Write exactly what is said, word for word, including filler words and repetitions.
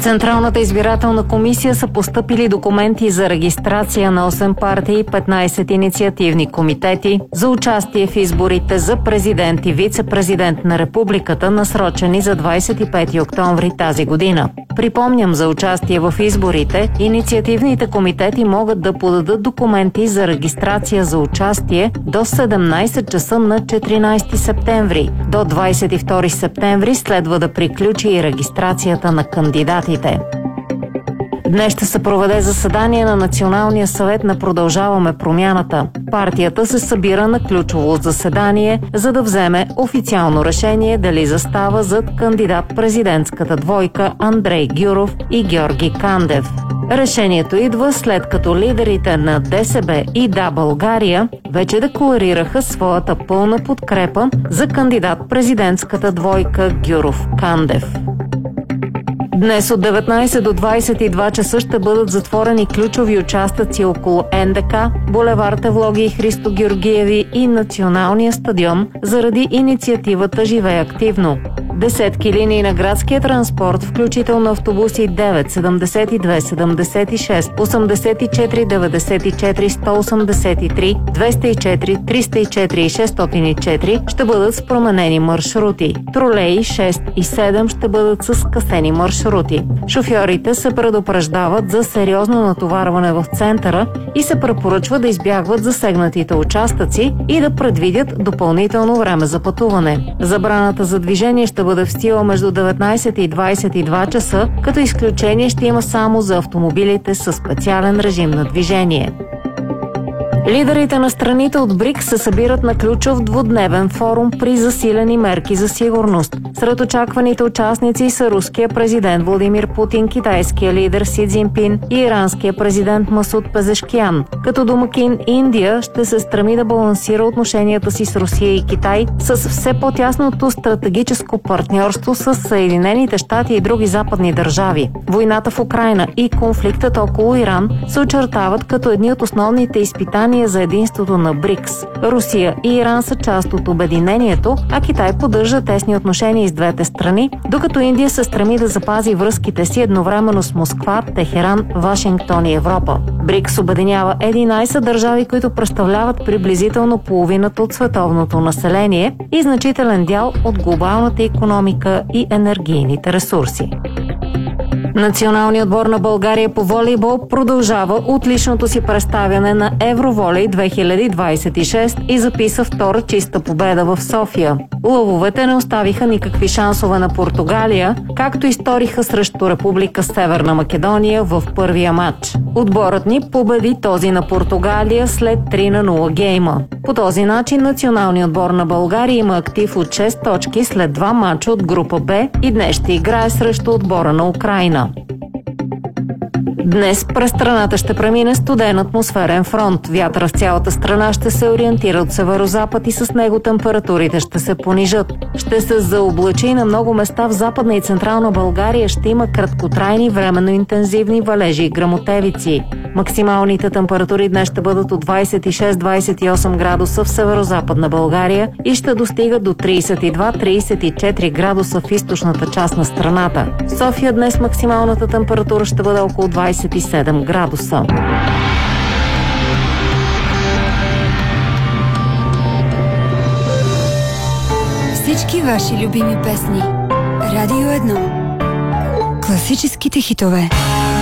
Централната избирателна комисия са постъпили документи за регистрация на осем партии и петнайсет инициативни комитети за участие в изборите за президент и вице-президент на републиката, насрочени за двайсет и пети октомври тази година. Припомням, за участие в изборите, инициативните комитети могат да подадат документи за регистрация за участие до седемнайсет часа на четиринайсети септември. До двайсет и втори септември следва да приключи и регистрацията на кандидатите. Днес ще се проведе заседание на Националния съвет на Продължаваме промяната. Партията се събира на ключово заседание, за да вземе официално решение дали застава зад кандидат-президентската двойка Андрей Гюров и Георги Кандев. Решението идва след като лидерите на ДСБ и Да, България вече декларираха своята пълна подкрепа за кандидат-президентската двойка Гюров-Кандев. Днес от деветнайсет до двайсет и два часа ще бъдат затворени ключови участъци около Ен Де Ка, булевард Евлоги и Христо Георгиеви и Националния стадион заради инициативата „Живей активно“. Десетки линии на градския транспорт, включително автобуси девет, седемдесет и две, седемдесет и шест, осемдесет и четири, деветдесет и четири, сто осемдесет и три, двеста и четири, триста и четири и шестстотин и четири, ще бъдат с променени маршрути. Тролеи шест и седем ще бъдат с скъсени маршрути. Шофьорите се предупреждават за сериозно натоварване в центъра и се препоръчва да избягват засегнатите участъци и да предвидят допълнително време за пътуване. Забраната за движение ще бъде в сила между деветнайсет и двайсет и два часа, като изключение ще има само за автомобилите със специален режим на движение. Лидерите на страните от БРИКС се събират на ключов двудневен форум при засилени мерки за сигурност. Сред очакваните участници са руския президент Владимир Путин, китайския лидер Си Цзинпин и иранския президент Масуд Пезешкиян. Като домакин, Индия ще се стреми да балансира отношенията си с Русия и Китай с все по-тясното стратегическо партньорство с Съединените щати и други западни държави. Войната в Украйна и конфликтът около Иран се очертават като едни от основните изпитания за единството на БРИКС. Русия и Иран са част от обединението, а Китай поддържа тесни отношения с двете страни, докато Индия се стреми да запази връзките си едновременно с Москва, Техеран, Вашингтон и Европа. БРИКС обединява единайсет държави, които представляват приблизително половината от световното население и значителен дял от глобалната икономика и енергийните ресурси. Националният отбор на България по волейбол продължава отличното си представяне на Евроволей две хиляди двайсет и шест и записа втора чиста победа в София. Лъвовете не оставиха никакви шансове на Португалия, както и сториха срещу Република Северна Македония в първия матч. Отборът ни победи този на Португалия след три на нула гейма. По този начин националният отбор на България има актив от шест точки след два мача от група Б и днес ще играе срещу отбора на Украйна. Днес през страната ще премине студен атмосферен фронт. Вятъра в цялата страна ще се ориентира от северозапад и с него температурите ще се понижат. Ще се заоблачи на много места в Западна и Централна България. Ще има краткотрайни временно интензивни валежи и гръмотевици. Максималните температури днес ще бъдат от двайсет и шест до двайсет и осем градуса в северозападна България и ще достигат до трийсет и два до трийсет и четири градуса в източната част на страната. В София днес максималната температура ще бъде около двайсет и седем градуса. Всички ваши любими песни. Радио едно. Класическите хитове.